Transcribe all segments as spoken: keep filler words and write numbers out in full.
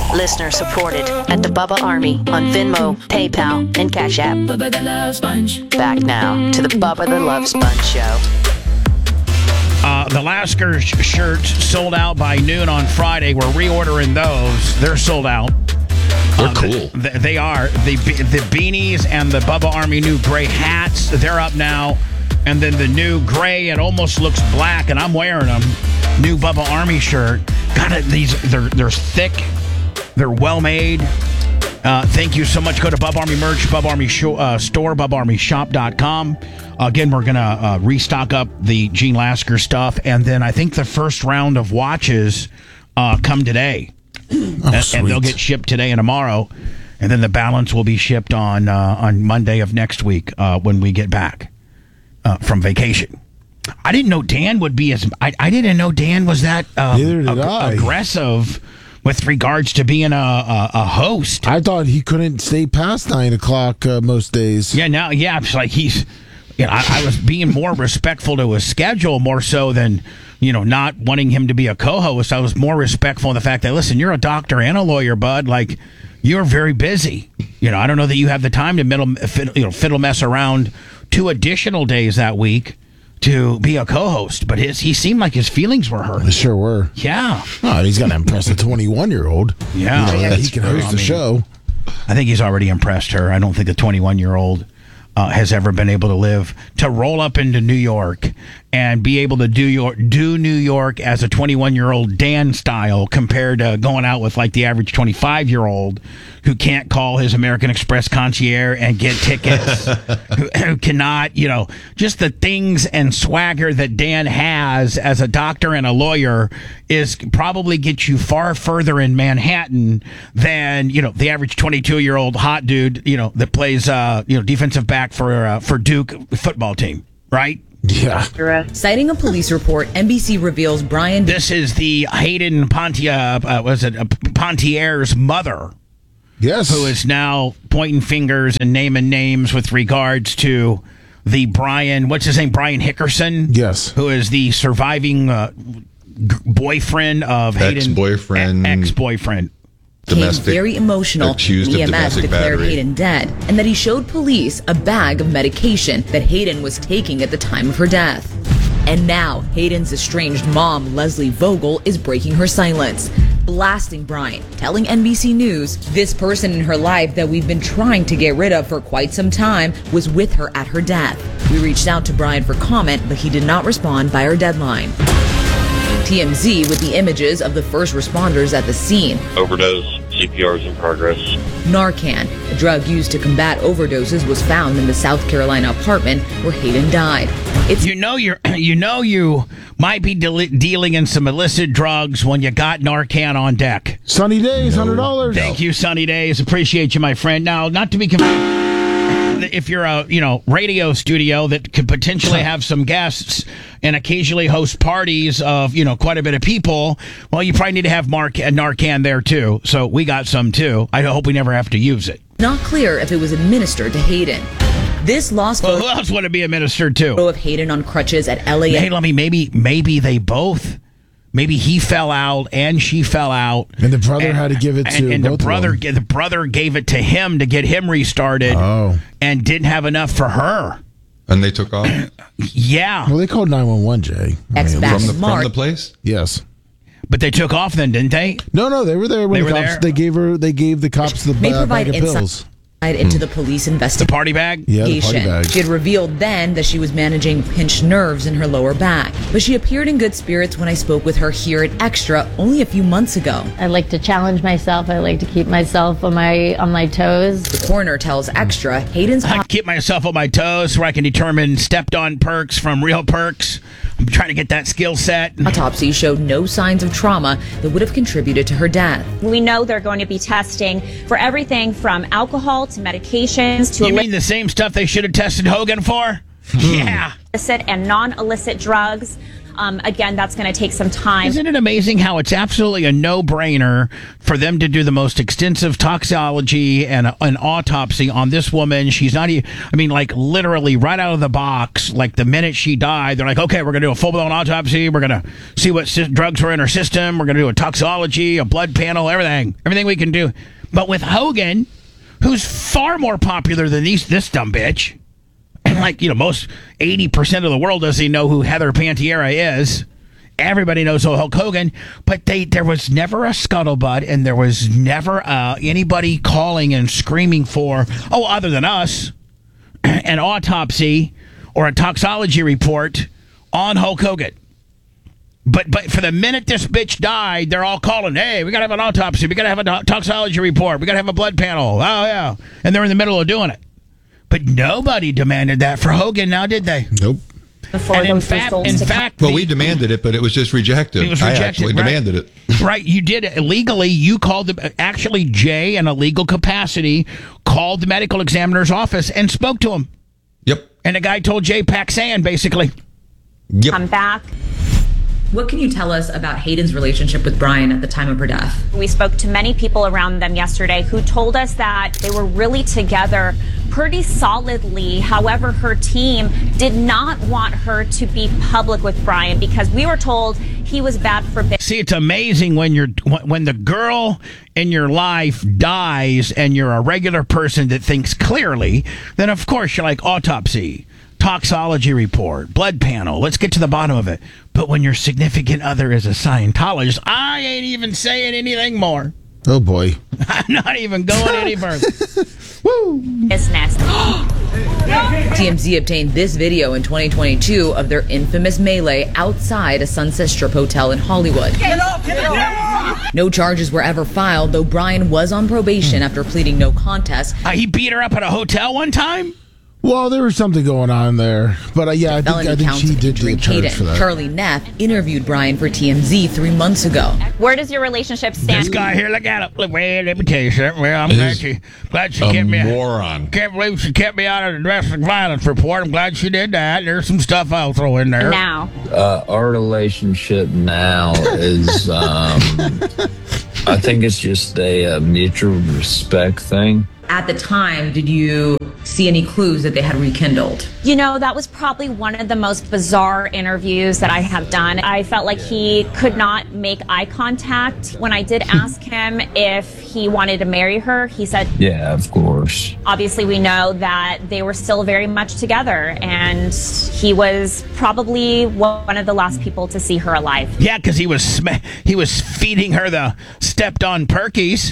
Listener supported at the Bubba Army on Venmo, PayPal, and Cash App. Bubba the Love Sponge. Back now to the Bubba the Love Sponge Show. Uh, the Lasker sh- shirts sold out by noon on Friday. We're reordering those. They're sold out. They're uh, cool. They, they are. The, the beanies and the Bubba Army new gray hats, they're up now. And then the new gray, it almost looks black, and I'm wearing them. New Bubba Army shirt. Got it. These, they're, they're thick. They're well made. Uh, thank you so much. Go to Bubba Army merch, Bubba Army show, uh, store, Bubba Army shop dot com. Again, we're going to uh, restock up the Gene Lasker stuff. And then I think the first round of watches uh, come today. Oh, and, and they'll get shipped today and tomorrow. And then the balance will be shipped on uh, on Monday of next week uh, when we get back uh, from vacation. I didn't know Dan would be as... I, I didn't know Dan was that um, Neither did ag- I. aggressive with regards to being a, a, a host. I thought he couldn't stay past nine o'clock uh, most days. Yeah, now, yeah, it's like he's... You know, I, I was being more respectful to his schedule more so than, you know, not wanting him to be a co-host. I was more respectful of the fact that, listen, you're a doctor and a lawyer, bud. Like, you're very busy. You know, I don't know that you have the time to middle, fiddle, you know, fiddle mess around two additional days that week to be a co-host. But his, he seemed like his feelings were hurt. They sure were. Yeah. Oh, he's got to impress a twenty-one-year-old. Yeah. You know, that he can host I the mean, show. I think he's already impressed her. I don't think the twenty-one-year-old uh, has ever been able to live to roll up into New York and be able to do your do New York as a twenty-one-year-old Dan style compared to going out with like the average twenty-five-year-old who can't call his American Express concierge and get tickets, who, who cannot, you know, just the things and swagger that Dan has as a doctor and a lawyer is probably gets you far further in Manhattan than, you know, the average twenty-two-year-old hot dude, you know, that plays, uh, you know, defensive back for uh, for Duke football team, right? Yeah. Citing a police report, N B C reveals Brian... This is the Hayden Pontier, uh, was it uh, Pontier's mother, Yes. who is now pointing fingers and naming names with regards to the Brian, what's his name, Brian Hickerson? Yes. Who is the surviving uh, g- boyfriend of Hayden. Ex-boyfriend. E- ex-boyfriend. became Domestic- very emotional accused when of E M S domestic declared battery. Hayden dead, and that he showed police a bag of medication that Hayden was taking at the time of her death. And now, Hayden's estranged mom, Leslie Vogel, is breaking her silence, blasting Brian, telling N B C News this person in her life that we've been trying to get rid of for quite some time was with her at her death. We reached out to Brian for comment, but he did not respond by our deadline. T M Z with the images of the first responders at the scene. Overdose, C P R is in progress. Narcan, a drug used to combat overdoses, was found in the South Carolina apartment where Hayden died. It's You know you're, you know you might be de- dealing in some illicit drugs when you got Narcan on deck. Sunny days, one hundred dollars. Thank you, Sunny Days. Appreciate you, my friend. Now, not to be confused, if you're a you know radio studio that could potentially have some guests and occasionally host parties of you know quite a bit of people, well, you probably need to have Mark Narcan there too. So we got some too. I hope we never have to use it. not clear if it was administered to Hayden. This lost Well, photo who else would it be administered to? of Hayden on crutches at L A. Hey, let me maybe maybe they both. Maybe he fell out and she fell out, And the brother had to give it to and, and both the of brother them. the brother gave it to him to get him restarted. Oh. And didn't have enough for her. And they took off Yeah, Well, they called nine one one, Jay. I Ex mean, back from the, in from March. the place? yes. but they took off then, didn't they? No, no, they were there when They the were cops. there? They gave her. They gave the cops the May uh, provide bag of insight pills. into the police The investigation. party bag. Yeah, the party bag. She had revealed then that she was managing pinched nerves in her lower back, but she appeared in good spirits when I spoke with her here at Extra only a few months ago. I like to challenge myself. I like to keep myself on my on my toes. The coroner tells Extra Hayden's I keep myself on my toes where I can determine stepped on perks from real perks. I'm trying to get that skill set. autopsy showed no signs of trauma that would have contributed to her death. We know they're going to be testing for everything from alcohol to medications to You mean the same stuff they should have tested Hogan for? Yeah. illicit and non-illicit drugs. Um, again, that's going to take some time. Isn't it amazing how it's absolutely a no-brainer for them to do the most extensive toxicology and an autopsy on this woman? She's not even, I mean, like literally right out of the box, like the minute she died, they're like, okay, we're going to do a full-blown autopsy. We're going to see what sy- drugs were in her system. We're going to do a toxicology, a blood panel, everything. Everything we can do. But with Hogan, who's far more popular than these, this dumb bitch, and like, you know, most eighty percent of the world doesn't even know who Heather Pantiera is. Everybody knows Hulk Hogan, but they there was never a scuttlebutt, and there was never uh, anybody calling and screaming for, oh, other than us, an autopsy or a toxicology report on Hulk Hogan. But but for the minute this bitch died, they're all calling, hey, we got to have an autopsy. We got to have a to- toxicology report. We got to have a blood panel. Oh, yeah. And they're in the middle of doing it. But nobody demanded that for Hogan now, did they? Nope. Before And in those fact, results in to fact, Well, the- we demanded it, but it was just rejected. It was I rejected, actually right. demanded it. Right, you did it illegally. You called the, actually Jay in a legal capacity called the medical examiner's office and spoke to him. Yep. And the guy told Jay Paxan basically. Yep. come back. What can you tell us about Hayden's relationship with Brian at the time of her death? We spoke to many people around them yesterday who told us that they were really together pretty solidly. However, her team did not want her to be public with Brian because we were told he was bad for business. See, it's amazing when you're when the girl in your life dies and you're a regular person that thinks clearly, then of course you're like autopsy, toxicology report, blood panel. Let's get to the bottom of it. But when your significant other is a Scientologist, I ain't even saying anything more. Oh, boy. I'm not even going any further. business. T M Z obtained this video in twenty twenty-two of their infamous melee outside a Sunset Strip hotel in Hollywood. No charges were ever filed, though Brian was on probation after pleading no contest. Uh, he beat her up at a hotel one time? Well, there was something going on there. But uh, yeah, I think, Felony I think counts she of did injuring get charged Hayden. for that. Charlie Neff interviewed Brian for T M Z three months ago. Where does your relationship stand? This guy here, look at him. Look, well, let me tell you something. Well, I'm Is glad she, glad she a kept me. moron. Can't believe she kept me out of the domestic violence report. I'm glad she did that. There's some stuff I'll throw in there. Now. Uh, our relationship now is, um, I think it's just a, uh mutual respect thing. At the time, did you see any clues that they had rekindled? You know, that was probably one of the most bizarre interviews that I have done. I felt like he could not make eye contact. When I did ask him if he wanted to marry her, he said, Yeah, of course. obviously we know that they were still very much together, and he was probably one of the last people to see her alive. Yeah, because he was sm- he was feeding her the stepped-on Perkies.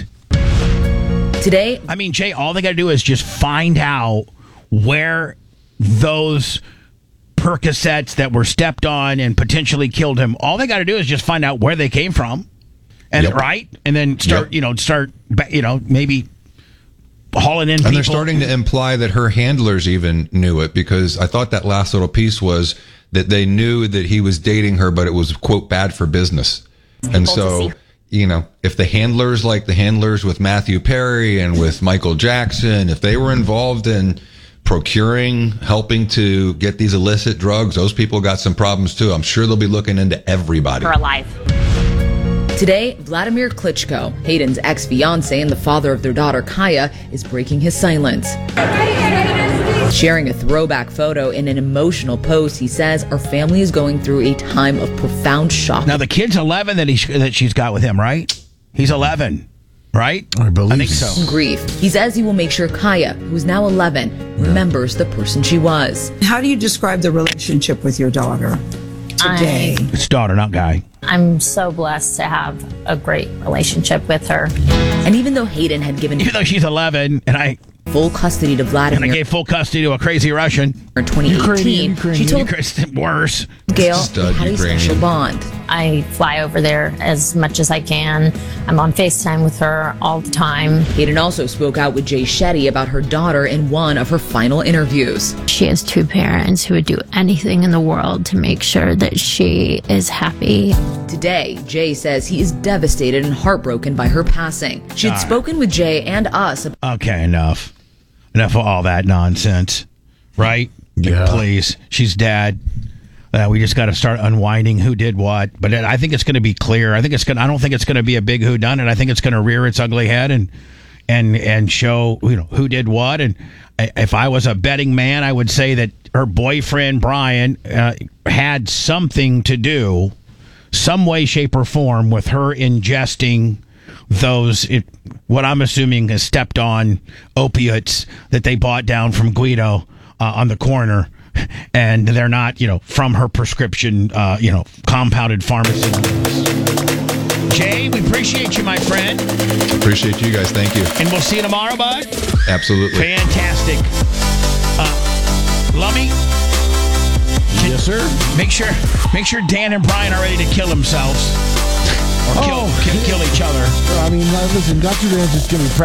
Today, I mean, Jay, all they got to do is just find out where those Percocets that were stepped on and potentially killed him, all they got to do is just find out where they came from, and Yep. right, and then start, Yep. you know, start, you know, maybe hauling in And people. they're starting to imply that her handlers even knew it, because I thought that last little piece was that they knew that he was dating her, but it was, quote, bad for business. And to so, see. you know, if the handlers, like the handlers with Matthew Perry and with Michael Jackson, if they were involved in procuring, helping to get these illicit drugs, those people got some problems too. I'm sure they'll be looking into everybody. Her alive. Today, Vladimir Klitschko, Hayden's ex-fiance and the father of their daughter Kaya, is breaking his silence. Sharing a throwback photo in an emotional post, he says, our family is going through a time of profound shock. Now the kid's eleven that he that she's got with him, right? He's eleven, right? I believe I think so. Grief. He says he will make sure Kaya, who's now eleven, remembers the person she was. How do you describe the relationship with your daughter today? It's daughter, not guy. I'm so blessed to have a great relationship with her. And even though Hayden had given Even though she's eleven, and I full custody to and I Vladimir gave full custody to a crazy Russian. in twenty eighteen, Ukrainian, she told Worse. Gail Stud they had a Ukrainian. special bond. I fly over there as much as I can. I'm on FaceTime with her all the time. Hayden also spoke out with Jay Shetty about her daughter in one of her final interviews. She has two parents who would do anything in the world to make sure that she is happy. Today, Jay says he is devastated and heartbroken by her passing. She had Darn. spoken with Jay and us Okay, enough. Enough of all that nonsense. Right? Yeah. Please. She's dead. Uh, we just got to start unwinding who did what. But it, I think it's going to be clear. I think it's going. I don't think it's going to be a big whodunit. I think it's going to rear its ugly head and and and show you know who did what. And if I was a betting man, I would say that her boyfriend Brian uh, had something to do, some way, shape, or form, with her ingesting those it, what I'm assuming is stepped on opiates that they bought down from Guido uh, on the corner. And they're not, you know, from her prescription, uh, you know, compounded pharmacy. Jay, we appreciate you, my friend. Appreciate you guys. Thank you. And we'll see you tomorrow, bud. Absolutely. Fantastic. Uh, Lummy? Yes, sir. Make sure, make sure Dan and Brian are ready to kill themselves. Or kill, Oh. kill, kill each other. I mean, uh, listen, Doctor Dan's just going to be